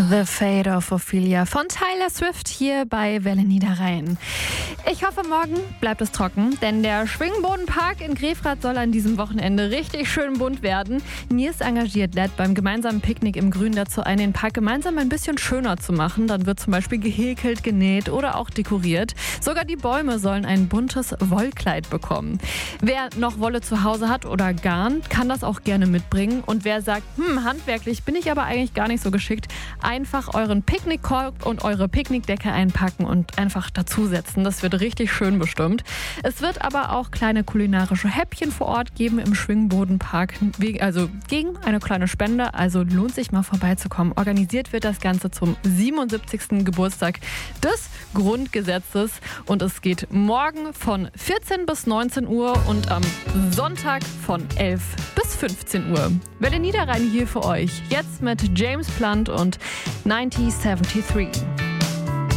The Fate of Ophelia von Taylor Swift hier bei Welle Niederrhein. Ich hoffe, morgen bleibt es trocken, denn der Schwingbodenpark in Grefrath soll an diesem Wochenende richtig schön bunt werden. Nils engagiert lädt beim gemeinsamen Picknick im Grün dazu ein, den Park gemeinsam ein bisschen schöner zu machen. Dann wird zum Beispiel gehäkelt, genäht oder auch dekoriert. Sogar die Bäume sollen ein buntes Wollkleid bekommen. Wer noch Wolle zu Hause hat oder Garn, kann das auch gerne mitbringen. Und wer sagt, handwerklich bin ich aber eigentlich gar nicht so geschickt, einfach euren Picknickkorb und eure Picknickdecke einpacken und einfach dazusetzen. Das wird richtig schön bestimmt. Es wird aber auch kleine kulinarische Häppchen vor Ort geben im Schwingbodenpark, also gegen eine kleine Spende. Also lohnt sich mal vorbeizukommen. Organisiert wird das Ganze zum 77. Geburtstag des Grundgesetzes und es geht morgen von 14 bis 19 Uhr und am Sonntag von 11 bis 15 Uhr. Welle Niederrhein hier für euch. Jetzt mit James Blunt und 1973.